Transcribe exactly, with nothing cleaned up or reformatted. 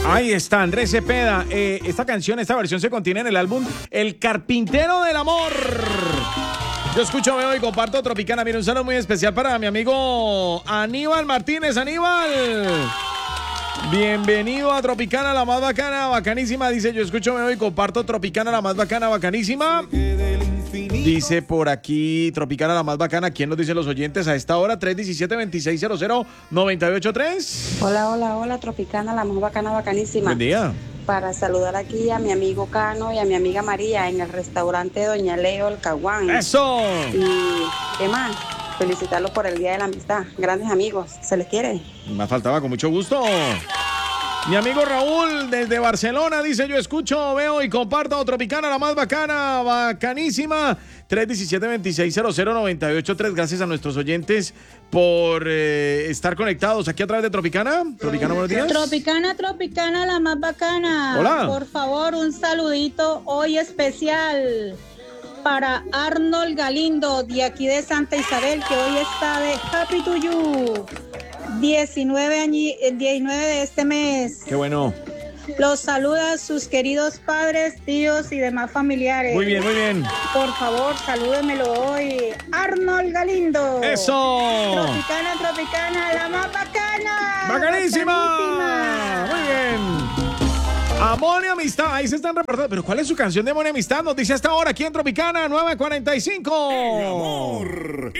Ahí está, Andrés Cepeda. Eh, esta canción, esta versión se contiene en el álbum El Carpintero del Amor. Yo escucho, veo y comparto Tropicana. Mira, un saludo muy especial para mi amigo Aníbal Martínez. Aníbal, bienvenido a Tropicana, la más bacana, bacanísima. Dice, yo escucho, veo y comparto Tropicana, la más bacana, bacanísima. Dice por aquí, Tropicana, la más bacana. ¿Quién nos dice los oyentes a esta hora? tres diecisiete, veintiséis cero cero, noventa y ocho tres. Hola, hola, hola, Tropicana, la más bacana, bacanísima. Buen día. Para saludar aquí a mi amigo Cano y a mi amiga María en el restaurante Doña Leo, el Caguán. ¡Eso! Y, ¿qué más? Felicitarlos por el Día de la Amistad. Grandes amigos, se les quiere. Me faltaba, con mucho gusto. Mi amigo Raúl desde Barcelona dice, yo escucho, veo y comparto Tropicana, la más bacana, bacanísima. tres diecisiete, veintiséis cero cero, noventa y ocho tres. Gracias a nuestros oyentes por eh, estar conectados aquí a través de Tropicana. Tropicana, buenos días. Tropicana, Tropicana, la más bacana. Hola. Por favor, un saludito hoy especial para Arnold Galindo, de aquí de Santa Isabel, que hoy está de Happy to You. diecinueve, añi, diecinueve de este mes. Qué bueno. Los saluda sus queridos padres, tíos y demás familiares. Muy bien, muy bien. Por favor, salúdenmelo hoy. Arnold Galindo. ¡Eso! Tropicana, Tropicana, la más bacana. ¡Bacanísima! Bacanísima. Muy bien. Amor y amistad, ahí se están reportando. Pero ¿cuál es su canción de amor y amistad? Nos dice hasta ahora aquí en Tropicana nueve cuarenta y cinco. Mi amor.